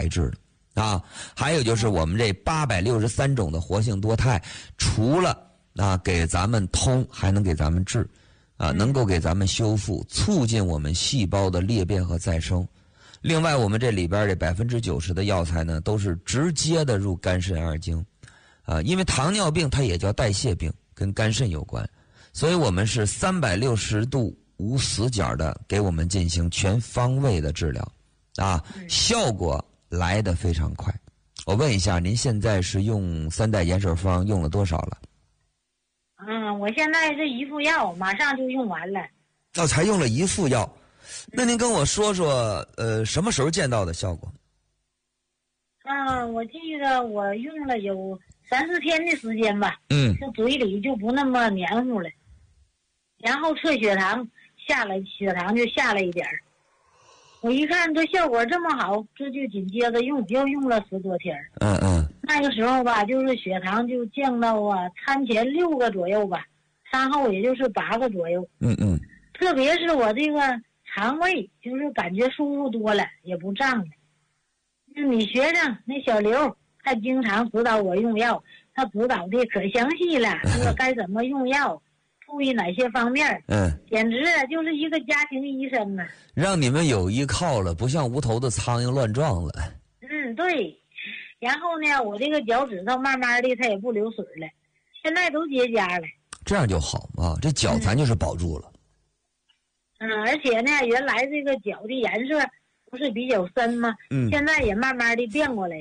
材质的啊。还有就是我们这863种的活性多肽，除了给咱们通，还能给咱们治啊，能够给咱们修复，促进我们细胞的裂变和再生。另外，我们这里边这90%的药材呢，都是直接的入肝肾二经啊，因为糖尿病它也叫代谢病，跟肝肾有关，所以我们是360度无死角的给我们进行全方位的治疗啊，效果来得非常快。我问一下，您现在是用3代延寿方用了多少了？ 我现在这一副药马上就用完了。 才用了1副药，那您跟我说说，什么时候见到的效果？ 我记得我用了有3-4天的时间吧。这嘴里就不那么黏糊了，然后测血糖下来，血糖就下来一点儿。我一看这效果这么好，这就紧接着又用了10多天。那个时候吧，就是血糖就降到餐前6个左右吧，餐后也就是8个左右。特别是我这个肠胃就是感觉舒服多了，也不胀了。你学生那小刘还经常指导我用药，他指导的可详细了，说该怎么用药，注意哪些方面。简直就是一个家庭医生啊，让你们有依靠了，不像无头的苍蝇乱撞了。 对。然后呢，我这个脚趾头慢慢的它也不流水了，现在都结痂了。 这样就好啊，这脚咱就是保住了。 而且呢，原来这个脚的颜色不是比较深吗？现在也慢慢的变过来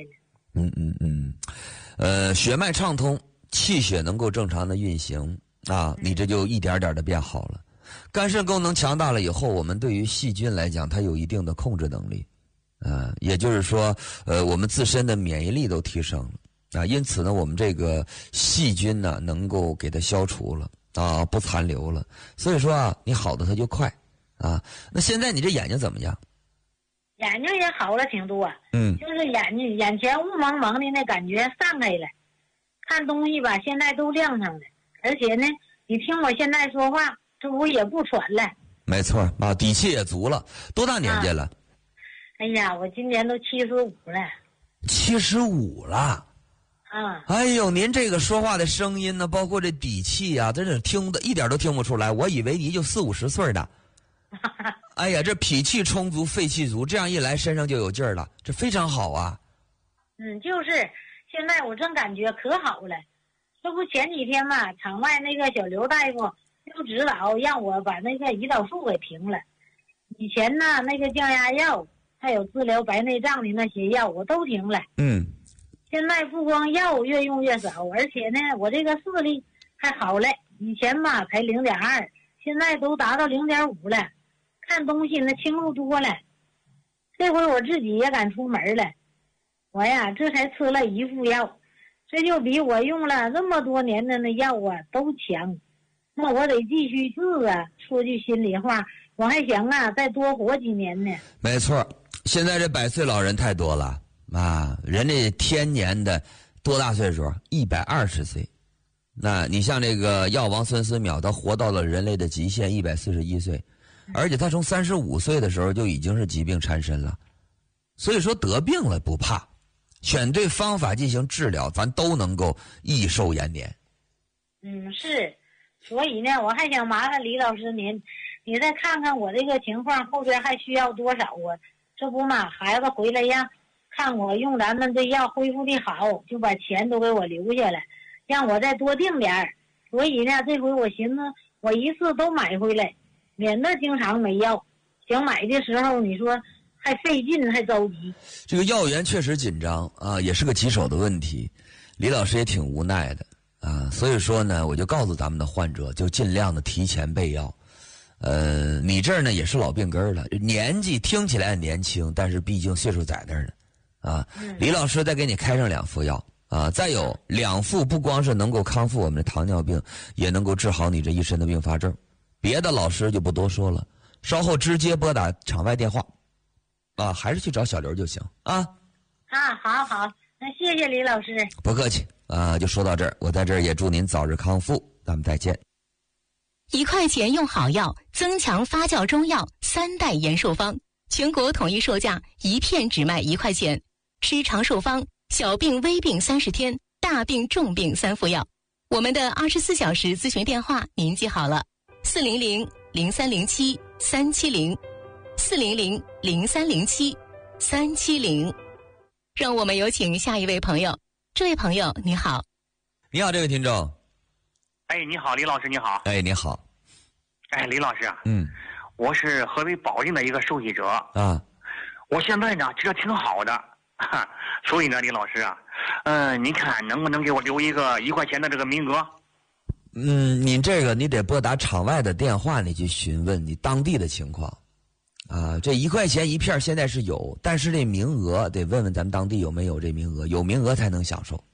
了。血脉畅通，气血能够正常的运行啊，你这就一点点的变好了。肝肾功能强大了以后，我们对于细菌来讲，它有一定的控制能力。也就是说，我们自身的免疫力都提升了啊，因此呢，我们这个细菌呢，能够给它消除了啊，不残留了。所以说你好的它就快啊。那现在你这眼睛怎么样？ 眼睛也好了挺多。就是眼前雾蒙蒙的那感觉散开了，看东西吧，现在都亮堂了。而且呢，你听我现在说话，这不也不喘了。 没错啊，底气也足了。多大年纪了？ 哎呀，我今年都75了。 75了。哎呦，您这个说话的声音呢，包括这底气啊，真是听的一点都听不出来。我以为你就40-50岁的。哎呀，这脾气充足，肺气足，这样一来身上就有劲儿了，这非常好啊。 就是现在我真感觉可好了。这不前几天嘛，场外那个小刘大夫就指导让我把那个胰岛素给停了。以前呢，那个降压药还有治疗白内障的那些药我都停了。现在不光药越用越少，而且呢，我这个视力还好了。以前嘛才0.2，现在都达到0.5了，看东西那清楚多了。这回我自己也敢出门了，我呀这才吃了1副药，这就比我用了这么多年的那药都强。那我得继续治啊。说句心里话，我还想再多活几年呢。 没错，现在这100岁老人太多了啊，人家天年的多大岁数？120岁。那你像这个药王孙思邈，他活到了人类的极限141岁，而且他从35岁的时候就已经是疾病缠身了。所以说得病了不怕，选对方法进行治疗，咱都能够益寿延年。 是。所以呢，我还想麻烦李老师你再看看我这个情况后边还需要多少啊？这不嘛，孩子回来呀，看我用咱们这药恢复的好，就把钱都给我留下来，让我再多订点儿。所以呢，这回我寻思我一次都买回来，免得经常没药。想买的时候你说还费劲还着急。 这个药源确实紧张啊，也是个棘手的问题。李老师也挺无奈的啊，所以说呢，我就告诉咱们的患者，就尽量的提前备药。你这儿呢也是老病根了，年纪听起来很年轻，但是毕竟岁数在那儿呢啊。李老师再给你开上2副药啊，再有2副不光是能够康复我们的糖尿病，也能够治好你这一身的并发症。别的老师就不多说了，稍后直接拨打场外电话啊，还是去找小刘就行啊。 好，那谢谢李老师。 不客气啊，就说到这儿，我在这儿也祝您早日康复，咱们再见。 1块钱用好药，增强发酵中药3代延寿方，全国统一售价1片只卖1块钱。 吃长寿方，小病微病30天，大病重病3副药。我们的24小时咨询电话您记好了，400-0307-370，400-0307-370。让我们有请下一位朋友。这位朋友你好。 你好，这位听众。 哎，你好，李老师，你好。 哎，你好。 哎，李老师啊，我是河北保定的一个受益者啊。 我现在呢，这挺好的，所以呢，李老师啊，您看能不能给我留一个1块钱的这个名额？ 你这个你得拨打场外的电话，你去询问你当地的情况。啊，这1块钱一片现在是有，但是这名额得问问咱们当地有没有这名额，有名额才能享受。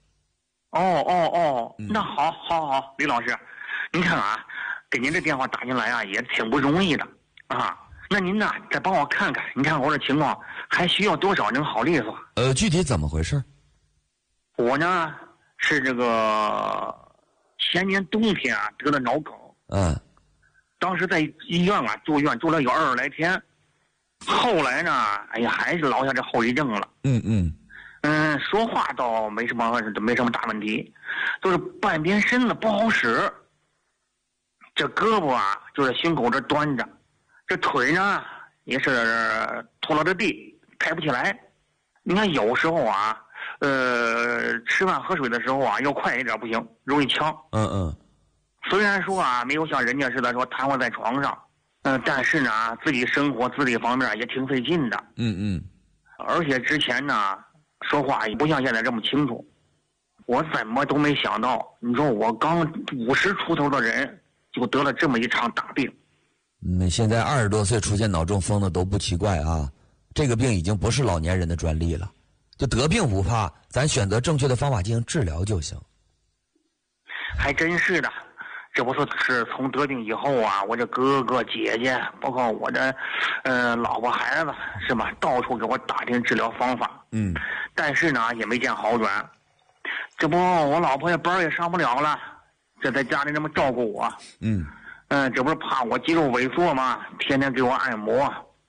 那好，李老师，您看啊，给您这电话打进来啊，也挺不容易的啊。那您呢，再帮我看看，你看我这情况还需要多少能好利索？ 具体怎么回事？ 我呢是这个前年冬天啊得了脑梗，当时在医院啊住院住了有20来天，后来呢，哎呀，还是落下这后遗症了。说话倒没什么大问题，就是半边身子不好使。这胳膊啊就在胸口这端着，这腿呢也是拖拉着地，抬不起来。你看有时候啊，吃饭喝水的时候啊要快一点不行，容易呛。虽然说啊没有像人家似的说瘫痪在床上，但是呢自己生活自理方面也挺费劲的。而且之前呢说话也不像现在这么清楚，我怎么都没想到，你说我刚50出头的人就得了这么一场大病。 现在20多岁出现脑中风的都不奇怪啊，这个病已经不是老年人的专利了。就得病不怕，咱选择正确的方法进行治疗就行。 还真是的，这不是从得病以后啊，我这哥哥姐姐，包括我的老婆孩子，是吧，到处给我打听治疗方法。但是呢也没见好转。这不我老婆也班也上不了了，这在家里那么照顾我。这不是怕我肌肉萎缩吗？天天给我按摩。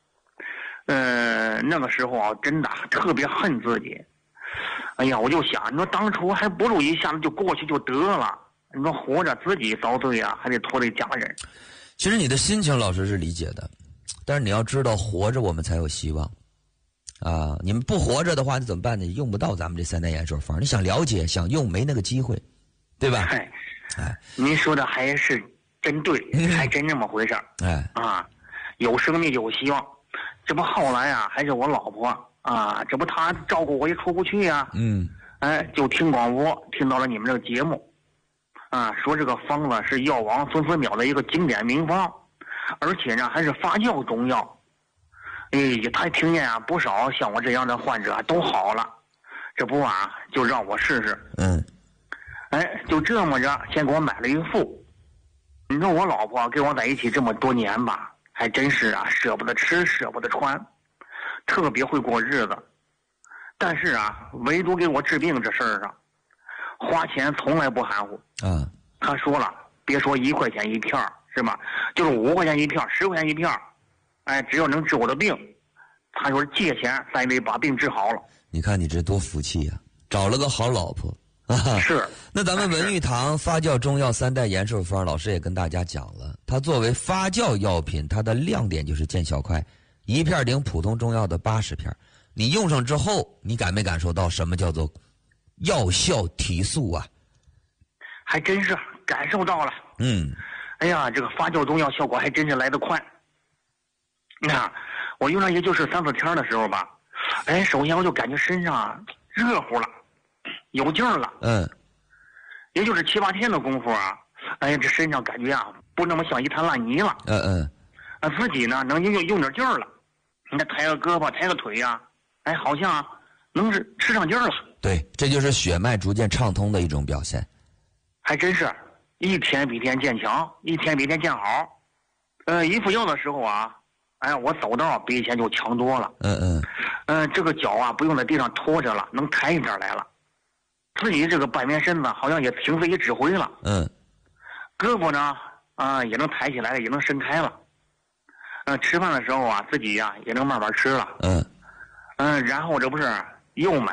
那个时候啊，真的特别恨自己。哎呀，我就想，你说当初还不如一下子就过去就得了。你说活着自己遭罪啊，还得拖累家人。 其实你的心情老师是理解的，但是你要知道，活着我们才有希望。你们不活着的话，你怎么办呢？你用不到咱们这3代延寿方。你想了解、想用，没那个机会，对吧？ 您说的还是真对，还真这么回事儿。有生命有希望。这不后来啊，还是我老婆啊，这不她照顾我也出不去呀。就听广播听到了你们这个节目，说这个方子是药王孙思邈的一个经典名方，而且呢还是发酵中药。他听见啊，不少像我这样的患者都好了，这不啊，就让我试试。就这么着，先给我买了一副。你说我老婆跟我在一起这么多年吧，还真是啊，舍不得吃，舍不得穿，特别会过日子。但是啊，唯独给我治病这事儿上，花钱从来不含糊。他说了，别说1块钱一片是吧？就是5块钱一片，10块钱一片。只要能治我的病，他说借钱咱也得把病治好了。 你看你这多福气呀，找了个好老婆。 是。 那咱们文玉堂发酵中药3代延寿方，老师也跟大家讲了，它作为发酵药品，它的亮点就是见效快，1片顶普通中药的80片。你用上之后，你感没感受到什么叫做药效提速啊？ 还真是感受到了。哎呀，这个发酵中药效果还真是来得快。你看，我用了也就是3、4天的时候吧，首先我就感觉身上热乎了，有劲儿了。也就是7、8天的功夫啊，这身上感觉啊不那么像一滩烂泥了。自己呢能用点劲儿了。你看抬个胳膊抬个腿呀，好像能是吃上劲儿了。 对，这就是血脉逐渐畅通的一种表现。 还真是一天比一天渐强，一天比一天渐好。一服药的时候啊，我走道比以前就强多了。这个脚啊不用在地上拖着了，能抬一点来了。自己这个半边身子好像也凭自己指挥了。胳膊呢也能抬起来了，也能伸开了。吃饭的时候啊，自己呀也能慢慢吃了。然后这不是又买。